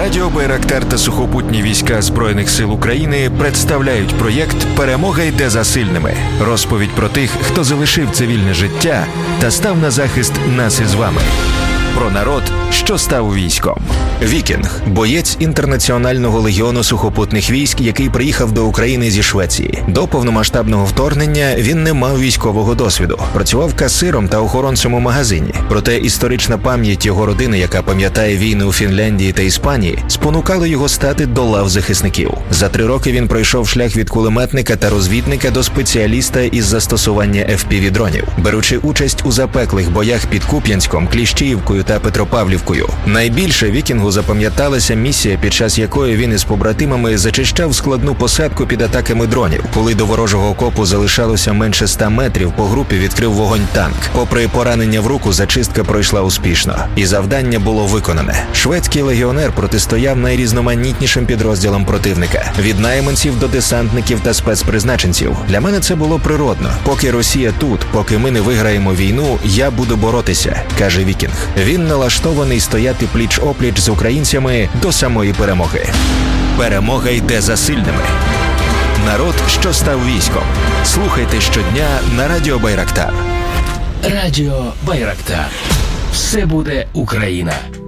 Радіо Байрактар та сухопутні війська Збройних сил України представляють проєкт «Перемога йде за сильними». Розповідь про тих, хто залишив цивільне життя та став на захист нас із вами. Про народ, що став військом. Вікінг – боєць Інтернаціонального легіону сухопутних військ, який приїхав до України зі Швеції. До повномасштабного вторгнення він не мав військового досвіду. Працював касиром та охоронцем у магазині. Проте історична пам'ять його родини, яка пам'ятає війни у Фінляндії та Іспанії, спонукала його стати до лав захисників. За 3 роки він пройшов шлях від кулеметника та розвідника до спеціаліста із застосування FPV-дронів, беручи участь у запеклих боях під Куп'янськом, Кліщіївкою та Петропавлівкою. Найбільше Вікінгу запам'яталася місія, під час якої він із побратимами зачищав складну посадку під атаками дронів. Коли до ворожого окопу залишалося менше 100 метрів, по групі відкрив вогонь танк. Попри поранення в руку, зачистка пройшла успішно. І завдання було виконане. Шведський легіонер протистояв найрізноманітнішим підрозділам противника. Від найманців до десантників та спецпризначенців. Для мене це було природно. Поки Росія тут, поки ми не виграємо війну, я буду боротися, каже Вікінг. Він налаштований стояти пліч-опліч з українцями до самої перемоги. Перемога йде за сильними. Народ, що став військом. Слухайте щодня на Радіо Байрактар. Радіо Байрактар. Все буде Україна.